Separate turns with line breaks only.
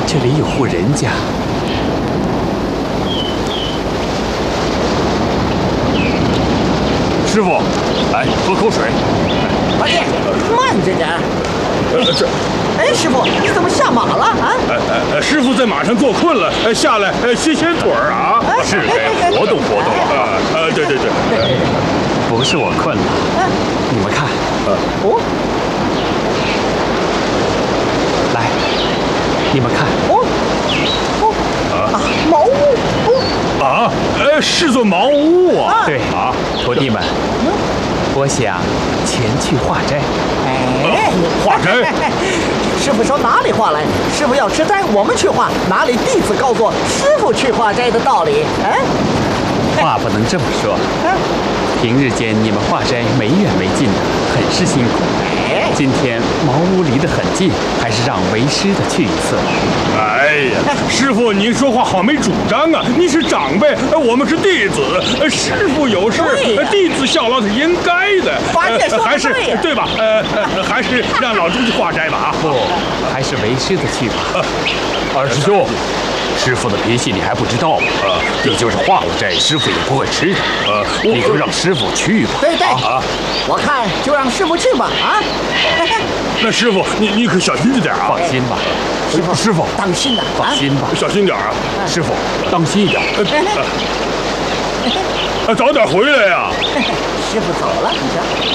这里有户人家。
师傅，来喝口水。
快点，慢着点。哎，师傅，你怎么下马了啊？
师傅在马上坐困了，下来歇腿儿啊。是该活动活动啊。对。
不是我困了，你们看。
哦。
来，你们看。
茅屋。
是座茅屋啊。
对啊，徒弟们，我想前去化斋。
化斋。
师傅说哪里化来？师傅要吃斋，我们去化。哪里弟子告诉师傅去化斋的道理？
话不能这么说。平日间你们化斋没远没近的，很是辛苦。今天茅屋离得很近，还是让为师的去一次。
哎呀，师傅您说话好没主张啊！您是长辈，我们是弟子，师傅有事，弟子效劳是应该的。还是对吧？还是让老猪去化斋吧啊！
不，还是为师的去吧。
二师兄，师傅的脾气你还不知道吗？你就是化了斋，师傅也不会吃的。你就让师傅去吧。
对，我看就让师傅去吧啊！
那师傅你可小心着点啊！
放心吧，
师傅
当心呐！
放心吧，
小心点啊！
师傅当心一点。
早点回来呀！
师傅走了，你瞧。